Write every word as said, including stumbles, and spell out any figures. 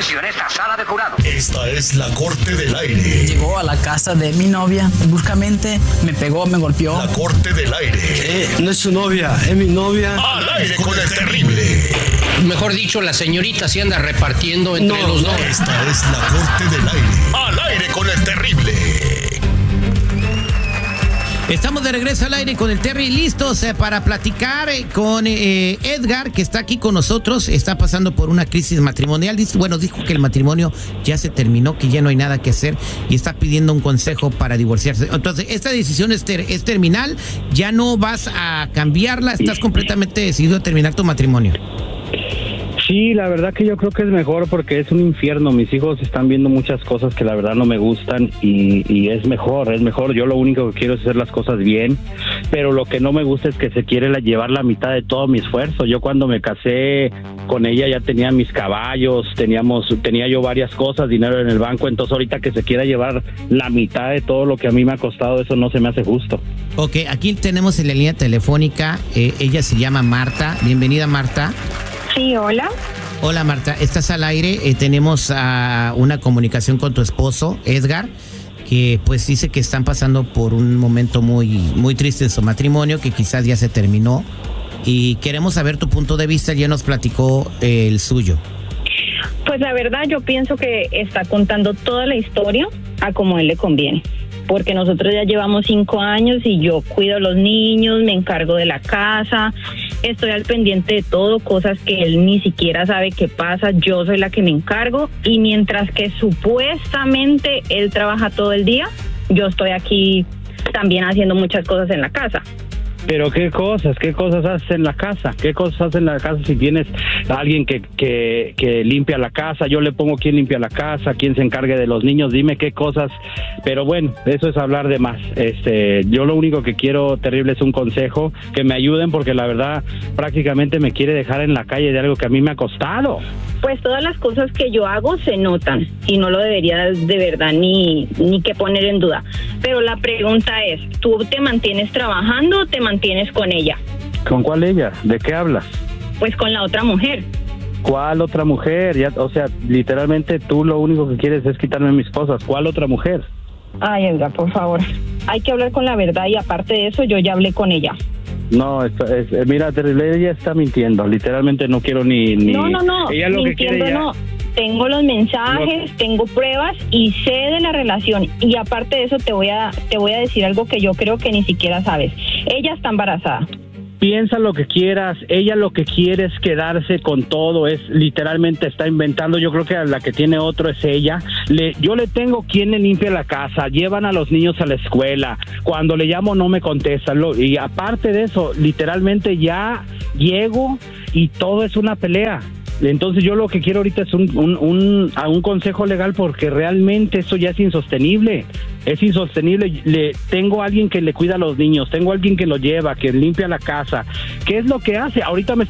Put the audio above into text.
continuación esta sala de jurado. Esta es la Corte del Aire. Llegó a la casa de mi novia, bruscamente me pegó, me golpeó. La Corte del Aire. Eh, no es su novia, es mi novia. Al aire con el terrible. Mejor dicho, la señorita se anda repartiendo entre No, los no. dos. Esta es la Corte del Aire. Al aire con el terrible. Estamos de regreso al aire con el Terry, listos eh, para platicar eh, con eh, Edgar, que está aquí con nosotros. Está pasando por una crisis matrimonial. Dice, bueno, dijo que el matrimonio ya se terminó, que ya no hay nada que hacer y está pidiendo un consejo para divorciarse. Entonces, esta decisión es, ter es terminal, ya no vas a cambiarla, estás completamente decidido a terminar tu matrimonio. Sí, la verdad que yo creo que es mejor porque es un infierno. Mis hijos están viendo muchas cosas que la verdad no me gustan y, y es mejor, es mejor. Yo lo único que quiero es hacer las cosas bien, pero lo que no me gusta es que se quiere la, llevar la mitad de todo mi esfuerzo. Yo cuando me casé con ella ya tenía mis caballos, teníamos, tenía yo varias cosas, dinero en el banco, entonces ahorita que se quiera llevar la mitad de todo lo que a mí me ha costado, eso no se me hace justo. Ok, aquí tenemos en la línea telefónica, eh, ella se llama Marta. Bienvenida, Marta. Sí, hola. Hola, Marta, estás al aire. Eh, tenemos uh, una comunicación con tu esposo, Edgar, que pues dice que están pasando por un momento muy, muy triste en su matrimonio, que quizás ya se terminó. Y queremos saber tu punto de vista, ya nos platicó eh, el suyo. Pues la verdad yo pienso que está contando toda la historia a como a él le conviene. Porque nosotros ya llevamos cinco años y yo cuido a los niños, me encargo de la casa, estoy al pendiente de todo, cosas que él ni siquiera sabe qué pasa, yo soy la que me encargo y mientras que supuestamente él trabaja todo el día, yo estoy aquí también haciendo muchas cosas en la casa. Pero qué cosas, qué cosas haces en la casa, qué cosas haces en la casa si tienes a alguien que, que, que limpia la casa, yo le pongo quién limpia la casa, quién se encargue de los niños, dime qué cosas, pero bueno, eso es hablar de más. Este, yo lo único que quiero, terrible, es un consejo, que me ayuden porque la verdad prácticamente me quiere dejar en la calle de algo que a mí me ha costado. Pues todas las cosas que yo hago se notan y no lo debería de verdad ni, ni que poner en duda. Pero la pregunta es, ¿tú te mantienes trabajando o te mantienes con ella? ¿Con cuál ella? ¿De qué hablas? Pues con la otra mujer. ¿Cuál otra mujer? Ya, o sea, literalmente tú lo único que quieres es quitarme mis cosas. ¿Cuál otra mujer? Ay, Edgar, por favor. Hay que hablar con la verdad y aparte de eso yo ya hablé con ella. No, es, es, mira, terrible, ella está mintiendo. Literalmente no quiero ni... ni... No, no, no, ella lo mintiendo que quiere ya... no. Tengo los mensajes, no. Tengo pruebas y sé de la relación. Y aparte de eso te voy a te voy a decir algo que yo creo que ni siquiera sabes. Ella está embarazada. Piensa lo que quieras, ella lo que quiere es quedarse con todo, es literalmente está inventando, yo creo que a la que tiene otro es ella. Le, yo le tengo quien le limpia la casa, llevan a los niños a la escuela, cuando le llamo no me contesta, lo, y aparte de eso, literalmente ya llego y todo es una pelea. Entonces yo lo que quiero ahorita es un, un, un, un consejo legal porque realmente eso ya es insostenible, es insostenible. Le, tengo a alguien que le cuida a los niños, tengo a alguien que lo lleva, que limpia la casa. ¿Qué es lo que hace? Ahorita me